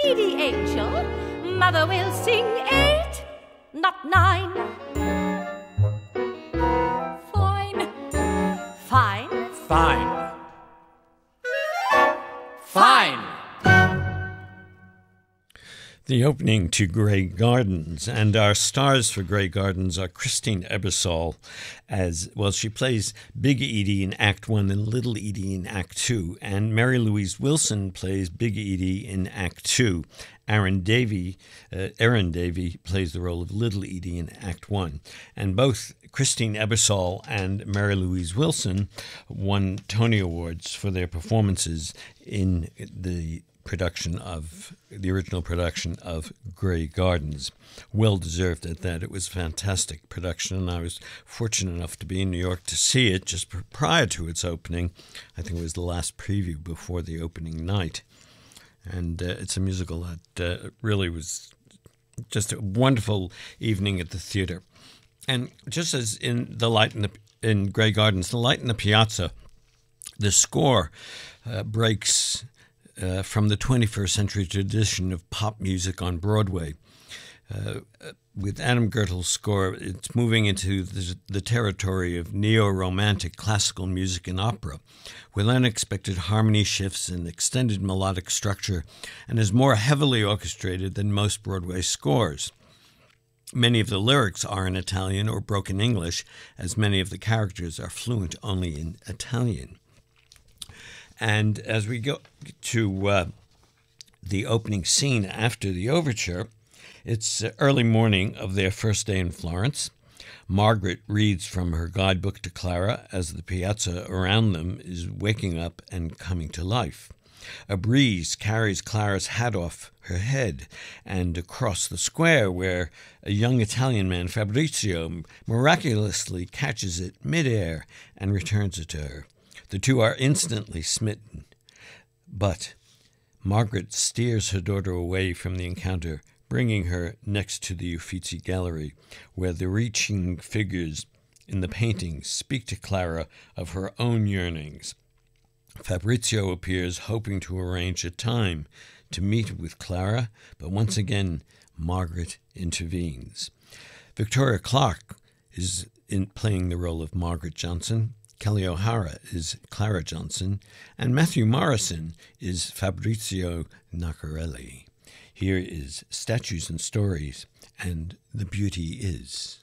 Lady Angel, Mother will sing 8, not 9. Fine. Fine. Fine. Fine. The opening to Grey Gardens, and our stars for Grey Gardens are Christine Ebersole as, well, she plays Big Edie in Act 1 and Little Edie in Act 2, and Mary Louise Wilson plays Big Edie in Act 2. Erin Davey plays the role of Little Edie in Act 1. And both Christine Ebersole and Mary Louise Wilson won Tony Awards for their performances in the original production of Grey Gardens. Well deserved at that. It was a fantastic production, and I was fortunate enough to be in New York to see it just prior to its opening. I think it was the last preview before the opening night. And it's a musical that really was just a wonderful evening at the theater. And just as in in Grey Gardens, The Light in the Piazza, the score breaks from the 21st century tradition of pop music on Broadway. With Adam Gertel's score, it's moving into the territory of neo-romantic classical music and opera, with unexpected harmony shifts and extended melodic structure, and is more heavily orchestrated than most Broadway scores. Many of the lyrics are in Italian or broken English, as many of the characters are fluent only in Italian. And as we go to the opening scene after the overture, it's early morning of their first day in Florence. Margaret reads from her guidebook to Clara as the piazza around them is waking up and coming to life. A breeze carries Clara's hat off her head and across the square, where a young Italian man, Fabrizio, miraculously catches it midair and returns it to her. The two are instantly smitten, but Margaret steers her daughter away from the encounter, bringing her next to the Uffizi Gallery, where the reaching figures in the paintings speak to Clara of her own yearnings. Fabrizio appears, hoping to arrange a time to meet with Clara, but once again, Margaret intervenes. Victoria Clark is playing the role of Margaret Johnson. Kelly O'Hara is Clara Johnson, and Matthew Morrison is Fabrizio Nacarelli. Here is Statues and Stories, and The Beauty Is.